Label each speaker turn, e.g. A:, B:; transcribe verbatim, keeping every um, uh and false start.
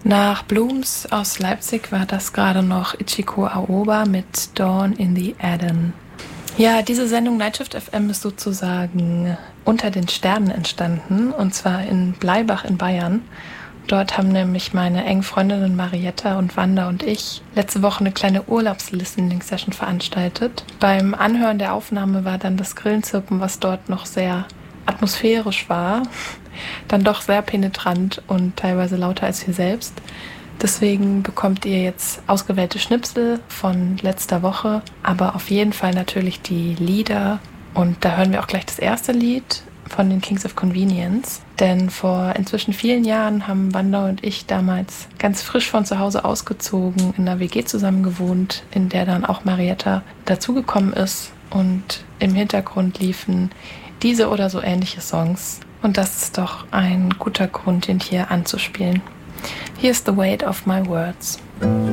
A: Nach Blooms aus Leipzig war das gerade noch Ichiko Aoba mit Dawn in the Eden. Ja, diese Sendung Nightshift F M ist sozusagen unter den Sternen entstanden, und zwar in Bleibach in Bayern. Dort haben nämlich meine engen Freundinnen Marietta und Wanda und ich letzte Woche eine kleine Urlaubs-Listening-Session veranstaltet. Beim Anhören der Aufnahme war dann das Grillenzirpen, was dort noch sehr atmosphärisch war, dann doch sehr penetrant und teilweise lauter als wir selbst. Deswegen bekommt ihr jetzt ausgewählte Schnipsel von letzter Woche, aber auf jeden Fall natürlich die Lieder. Und da hören wir auch gleich das erste Lied von den Kings of Convenience. Denn vor inzwischen vielen Jahren haben Wanda und ich damals ganz frisch von zu Hause ausgezogen, in einer W G zusammen gewohnt, in der dann auch Marietta dazugekommen ist. Und im Hintergrund liefen diese oder so ähnliche Songs. Und das ist doch ein guter Grund, ihn hier anzuspielen. Here's the weight of my words.